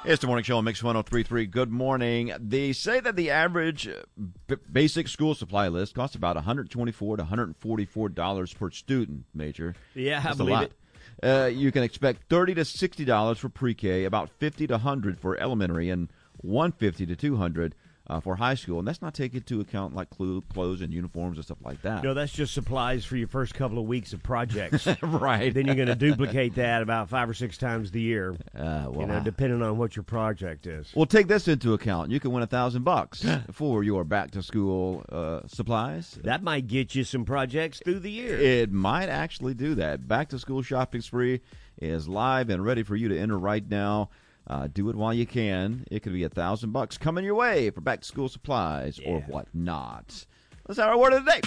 It's the morning show on Mix 103.3. Good morning. They say that the average basic school supply list costs about $124 to $144 per student, Major. Yeah, That's I believe it. You can expect $30 to $60 for pre-K, about $50 to $100 for elementary, and $150 to $200 for high school. And that's not taking into account like clothes and uniforms and stuff like that. No, that's just supplies for your first couple of weeks of projects. Right. Then you're going to duplicate that about 5 or 6 times the year, depending on what your project is. Well, take this into account. You can win $1,000 for your back-to-school supplies. That might get you some projects through the year. It might actually do that. Back-to-school shopping spree is live and ready for you to enter right now. Do it while you can. It could be $1,000 coming your way for back-to-school supplies or whatnot. Let's have our word of the day.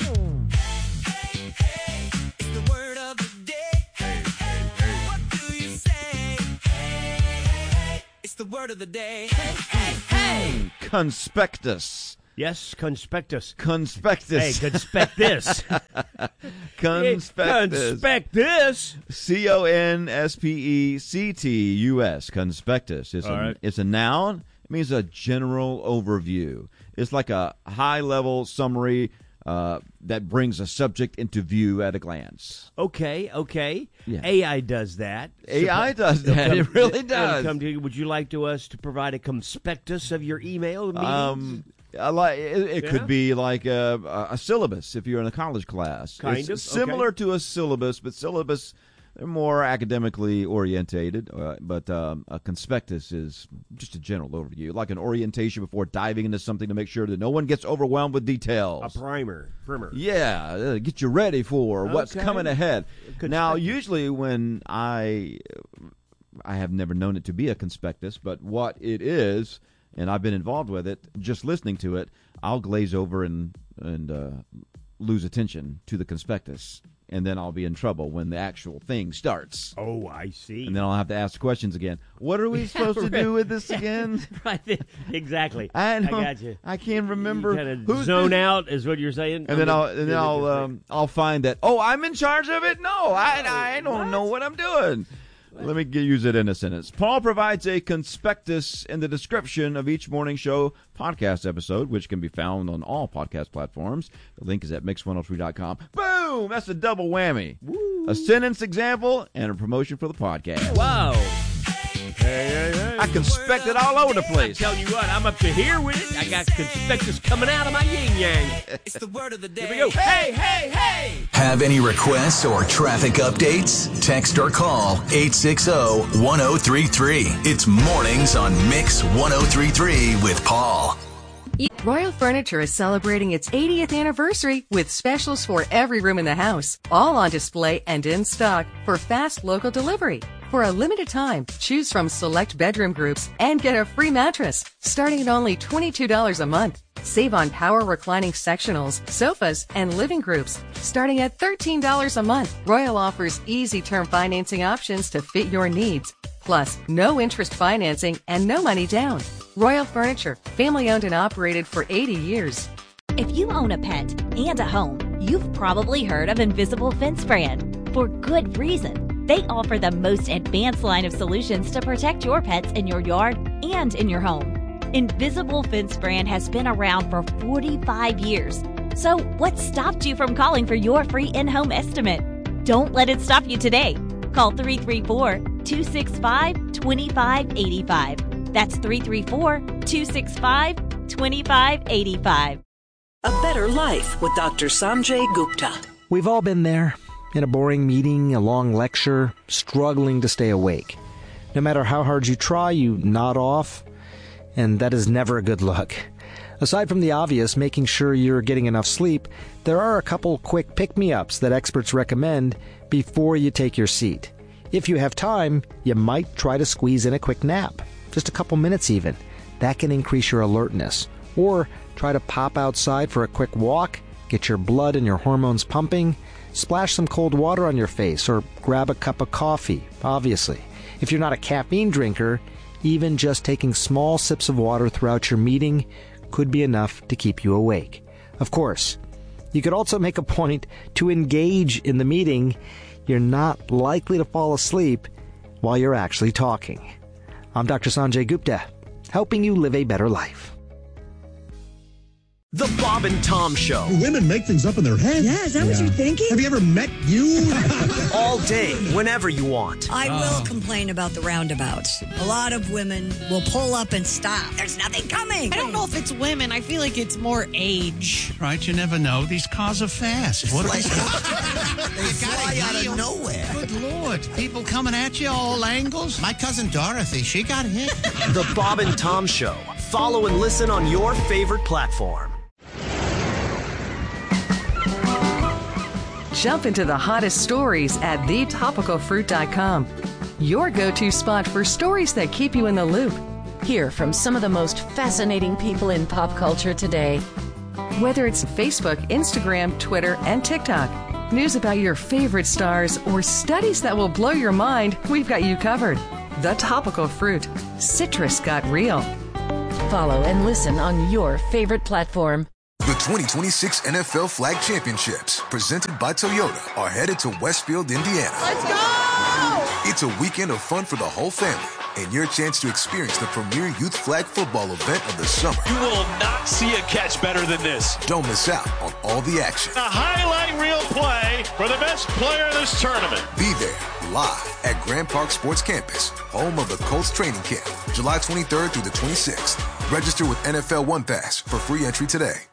It's the word of the day. What do you say? It's the word of the day. Conspectus. Yes, conspectus. Conspectus. Hey, conspect this. Conspectus. Conspect this. Conspectus. Conspectus. It's a noun. It means a general overview. It's like a high-level summary that brings a subject into view at a glance. Okay. Yeah. AI does that. AI does that. It really does. Would you like us to provide a conspectus of your email meetings? It could be like a syllabus if you're in a college class. Kind of. Similar to a syllabus, but syllabus, they're more academically orientated. But a conspectus is just a general overview, like an orientation before diving into something to make sure that no one gets overwhelmed with details. A primer. Yeah, get you ready for what's coming ahead. Now, usually when I have never known it to be a conspectus, but what it is, and I've been involved with it, just listening to it, I'll glaze over and lose attention to the conspectus, and then I'll be in trouble when the actual thing starts. Oh, I see. And then I'll have to ask questions again. What are we supposed to do with this again? Right, exactly. I got you. I can't remember. Who's zone out is what you're saying. And then I'll find that. Oh, I'm in charge of it. No, I don't know what I'm doing. Let me use it in a sentence. Paul provides a conspectus in the description of each morning show podcast episode, which can be found on all podcast platforms. The link is at mix103.com. Boom! That's a double whammy. Woo. A sentence example and a promotion for the podcast. Wow. Hey. I conspect it all over the place. I'm telling you what, I'm up to here with it. I got conspectus coming out of my yin-yang. It's the word of the day. Here we go. Hey. Have any requests or traffic updates? Text or call 860-1033. It's mornings on Mix 1033 with Paul. Royal Furniture is celebrating its 80th anniversary with specials for every room in the house, all on display and in stock for fast local delivery. For a limited time, choose from select bedroom groups and get a free mattress, starting at only $22 a month. Save on power reclining sectionals, sofas, and living groups, starting at $13 a month. Royal offers easy term financing options to fit your needs. Plus, no interest financing and no money down. Royal Furniture, family owned and operated for 80 years. If you own a pet and a home, you've probably heard of Invisible Fence Brand. For good reason. They offer the most advanced line of solutions to protect your pets in your yard and in your home. Invisible Fence Brand has been around for 45 years. So what stopped you from calling for your free in-home estimate? Don't let it stop you today. Call 334-265-2585. That's 334-265-2585. A Better Life with Dr. Sanjay Gupta. We've all been there. In a boring meeting, a long lecture, struggling to stay awake. No matter how hard you try, you nod off, and that is never a good look. Aside from the obvious, making sure you're getting enough sleep, there are a couple quick pick-me-ups that experts recommend before you take your seat. If you have time, you might try to squeeze in a quick nap, just a couple minutes even. That can increase your alertness. Or try to pop outside for a quick walk, get your blood and your hormones pumping, splash some cold water on your face, or grab a cup of coffee, obviously. If you're not a caffeine drinker, even just taking small sips of water throughout your meeting could be enough to keep you awake. Of course, you could also make a point to engage in the meeting. You're not likely to fall asleep while you're actually talking. I'm Dr. Sanjay Gupta, helping you live a better life. The Bob and Tom Show. Women make things up in their heads. Yeah, is that what you're thinking? Have you ever met you? All day, whenever you want. I will complain about the roundabouts. A lot of women will pull up and stop. There's nothing coming. I don't know if it's women. I feel like it's more age. Right, you never know. These cars are fast. What they fly out of nowhere. Good Lord. People coming at you all angles. My cousin Dorothy, she got hit. The Bob and Tom Show. Follow and listen on your favorite platform. Jump into the hottest stories at thetopicalfruit.com. Your go-to spot for stories that keep you in the loop. Hear from some of the most fascinating people in pop culture today. Whether it's Facebook, Instagram, Twitter, and TikTok, news about your favorite stars, or studies that will blow your mind, we've got you covered. The Topical Fruit. Citrus got real. Follow and listen on your favorite platform. The 2026 NFL Flag Championships, presented by Toyota, are headed to Westfield, Indiana. Let's go! It's a weekend of fun for the whole family and your chance to experience the premier youth flag football event of the summer. You will not see a catch better than this. Don't miss out on all the action. A highlight reel play for the best player in this tournament. Be there live at Grand Park Sports Campus, home of the Colts training camp, July 23rd through the 26th. Register with NFL One Pass for free entry today.